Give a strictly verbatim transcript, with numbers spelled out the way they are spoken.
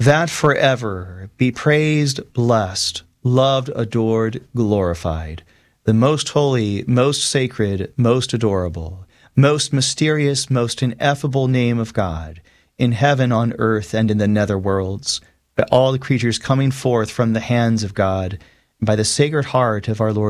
that forever be praised, blessed, loved, adored, glorified, the most holy, most sacred, most adorable, most mysterious, most ineffable name of God, in heaven, on earth, and in the nether worlds, by all the creatures coming forth from the hands of God, by the Sacred Heart of our Lord